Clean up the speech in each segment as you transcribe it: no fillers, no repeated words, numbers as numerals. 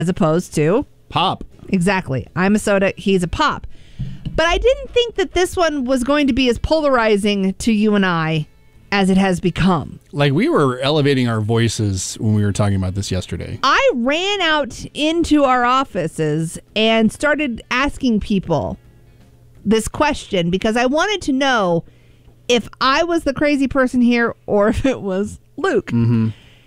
as opposed to Pop. exactly. I'm a soda, he's a pop. But I didn't think that this one was going to be as polarizing to you and I as it has become. Like, we were elevating our voices when we were talking about this yesterday. I ran out into our offices and started asking people this question because I wanted to know if I was the crazy person here or if it was Luke. Mm-hmm.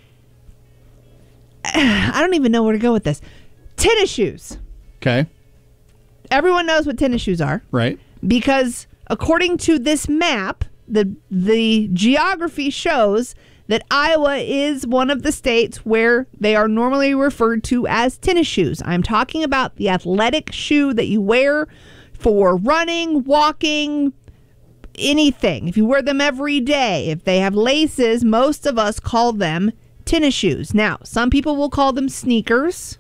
I don't even know where to go with this. Tennis shoes. Okay. Everyone knows what tennis shoes are. Right. Because according to this map, the geography shows that Iowa is one of the states where they are normally referred to as tennis shoes. I'm talking about the athletic shoe that you wear for running, walking, anything. If you wear them every day, if they have laces, most of us call them tennis shoes. Now, some people will call them sneakers.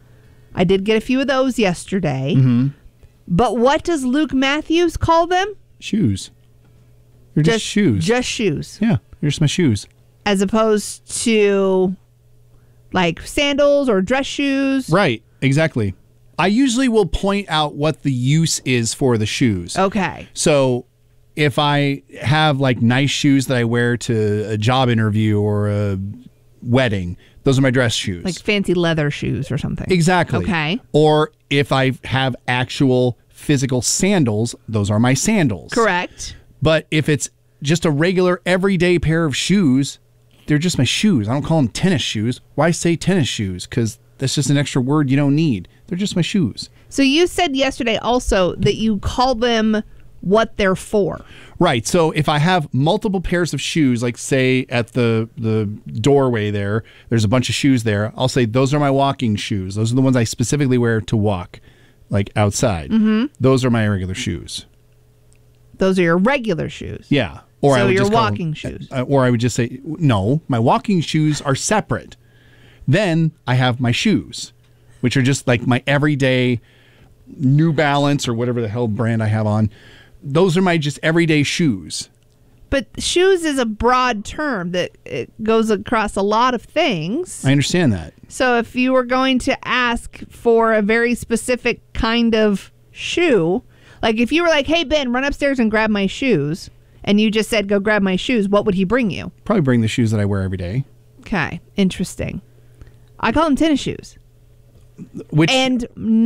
I did get a few of those yesterday. Mm-hmm. But what does Luke Matthews call them? Shoes. They're just shoes. Just shoes. Yeah, they're just my shoes. As opposed to like sandals or dress shoes. Right, exactly. I usually will point out what the use is for the shoes. Okay. So if I have like nice shoes that I wear to a job interview or a wedding, those are my dress shoes. Like fancy leather shoes or something. Exactly. Okay. Or if I have actual physical sandals, those are my sandals. Correct. But if it's just a regular everyday pair of shoes, they're just my shoes. I don't call them tennis shoes. Why say tennis shoes? Because that's just an extra word you don't need. They're just my shoes. So you said yesterday also that you call them what they're for. Right. So if I have multiple pairs of shoes, like say at the doorway there's a bunch of shoes there, I'll say those are my walking shoes. Those are the ones I specifically wear to walk, like outside. Mm-hmm. Those are my regular shoes. Those are your regular shoes. Yeah. Or so I would your just call walking them, shoes. Or I would just say, no, my walking shoes are separate. Then I have my shoes, which are just like my everyday New Balance or whatever the hell brand I have on. Those are my just everyday shoes. But shoes is a broad term that it goes across a lot of things. I understand that. So if you were going to ask for a very specific kind of shoe, like if you were like, hey, Ben, run upstairs and grab my shoes, and you just said, go grab my shoes, what would he bring you? Probably bring the shoes that I wear every day. Okay, interesting. I call them tennis shoes. Which, and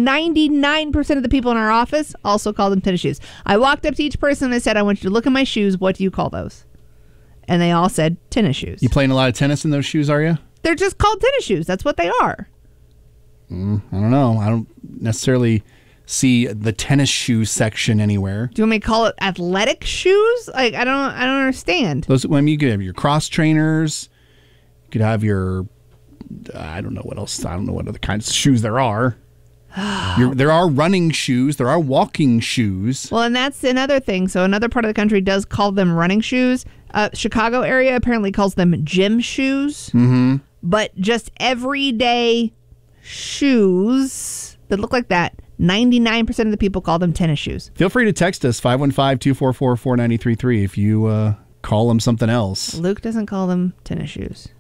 99% of the people in our office also call them tennis shoes. I walked up to each person and I said, I want you to look at my shoes. What do you call those? And they all said tennis shoes. You playing a lot of tennis in those shoes, are you? They're just called tennis shoes. That's what they are. I don't know. I don't necessarily see the tennis shoe section anywhere. Do you want me to call it athletic shoes? Like I don't understand. Those, I mean, you could have your cross trainers. You could have your, I don't know what else. I don't know what other kinds of shoes there are. There are running shoes. There are walking shoes. Well, and that's another thing. So another part of the country does call them running shoes. Chicago area apparently calls them gym shoes. Mm-hmm. But just everyday shoes that look like that, 99% of the people call them tennis shoes. Feel free to text us, 515-244-4933 if you call them something else. Luke doesn't call them tennis shoes.